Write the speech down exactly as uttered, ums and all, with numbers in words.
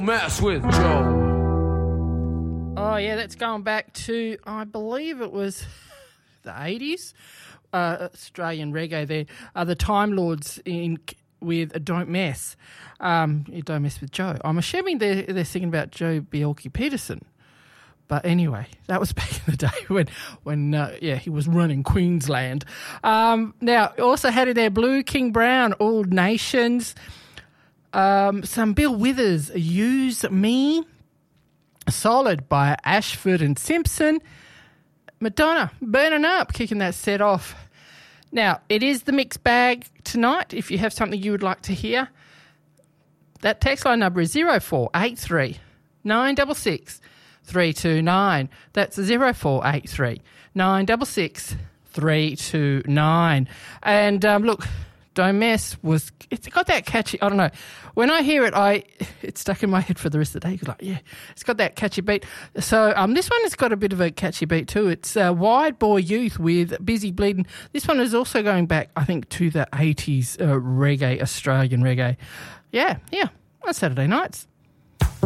Mess with Joe. Oh, yeah, that's going back to, I believe it was the eighties. Uh, Australian reggae there. Uh, the Time Lords in with Don't Mess. Um, Don't Mess with Joe. I'm assuming they're, they're singing about Joe Bjelke-Peterson. But anyway, that was back in the day when, when uh, yeah, he was running Queensland. Um, now, also had in there Blue King Brown, All Nations. Um, some Bill Withers, Use Me. Solid by Ashford and Simpson. Madonna, Burning Up, kicking that set off. Now, it is the mixed bag tonight. If you have something you would like to hear, that text line number is zero four eight three nine six six three two nine. That's zero four eight three nine six six three two nine. And um, look, Don't Mess was, it's got that catchy, I don't know, when I hear it, I it's stuck in my head for the rest of the day. Like, yeah, it's got that catchy beat. So um, this one has got a bit of a catchy beat too. It's uh, Wide Boy Youth with Busy Bleeding. This one is also going back, I think, to the eighties uh, reggae, Australian reggae. Yeah, yeah, on Saturday nights.